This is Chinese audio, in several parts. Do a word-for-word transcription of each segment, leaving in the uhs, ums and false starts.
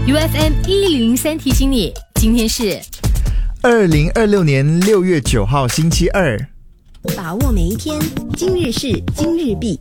U F M 一零零三提醒你，今天是二零二六年六月九号星期二。 把握每一天，今日事今日毕。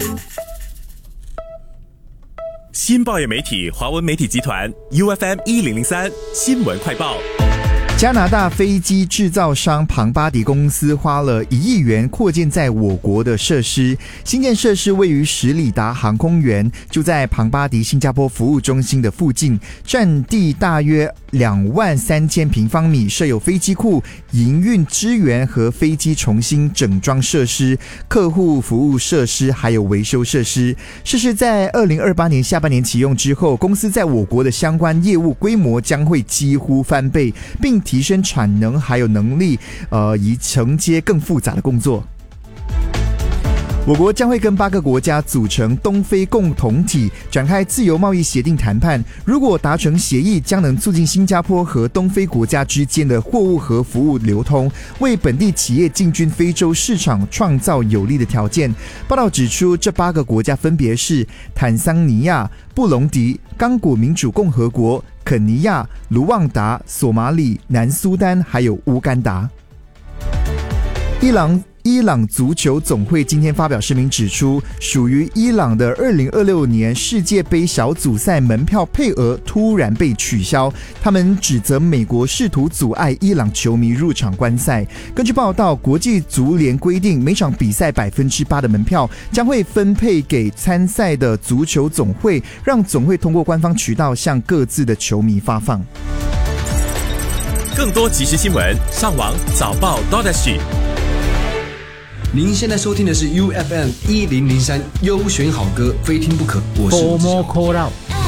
新报业媒体华文媒体集团 U F M 一零零三新闻快报。 加拿大飞机制造商庞巴迪公司花了一亿元扩建在我国的设施，新建设施位于十里达航空园，就在庞巴迪新加坡服务中心的附近，占地大约两万三千平方米，设有飞机库、营运支援和飞机重新整装设施、客户服务设施，还有维修设施。设施在二零二八年下半年启用之后，公司在我国的相关业务规模将会几乎翻倍，并提升产能还有能力，呃，以承接更复杂的工作。我国将会跟八个国家组成东非共同体，展开自由贸易协定谈判。如果达成协议，将能促进新加坡和东非国家之间的货物和服务流通，为本地企业进军非洲市场创造有利的条件。报道指出，这八个国家分别是坦桑尼亚、布隆迪、刚果民主共和国、肯尼亚、卢旺达、索马里、南苏丹还有乌干达。伊朗伊朗足球总会今天发表声明指出，属于伊朗的二零二六年世界杯小组赛门票配额突然被取消，他们指责美国试图阻碍伊朗球迷入场观赛。根据报道，国际足联规定，每场比赛百分之八的门票将会分配给参赛的足球总会，让总会通过官方渠道向各自的球迷发放。 更多即时新闻，上网早报 .dot.sg。 您现在收听的是 U F M 一零零三优选好歌，非听不可。我是多么扣到，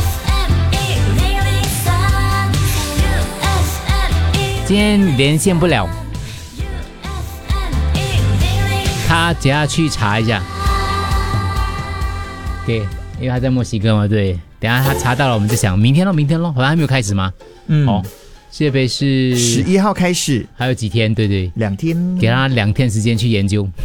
今天连线不了，他等下去查一下。对，因为他在墨西哥嘛，对。等下他查到了，我们就想明天咯，明天咯，好像还没有开始吗？ 嗯， 哦。世界杯是十一号开始， 还有几天？对对， 两天， 给他两天时间去研究。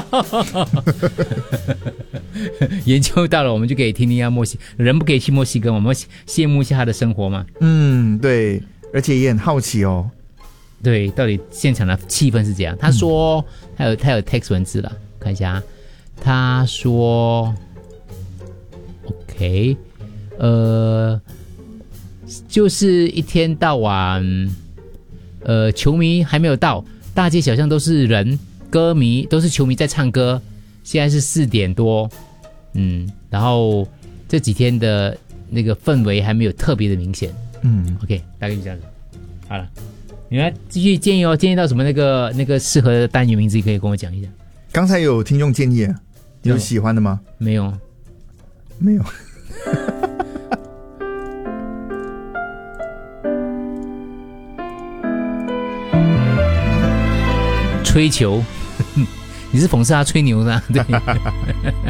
研究到了，我们就可以听听下墨西人不可以去墨西哥，我们羡慕一下他的生活嘛。 嗯，对，而且也很好奇哦。 对，到底现场的气氛是怎样？他说，嗯、他有他有 text 文字了，看一下。他说 ，OK， 呃。就是一天到晚，呃，球迷还没有到，大街小巷都是人，歌迷都是球迷在唱歌。现在是四点多，嗯，然后这几天的那个氛围还没有特别的明显，嗯 ，OK， 大概就这样子。好了，你们继续建议哦，建议到什么那个那个适合的单元名字，可以跟我讲一下。 刚才有听众建议，有喜欢的吗？ 没有， 没有。 吹球，你是讽刺他吹牛的，对。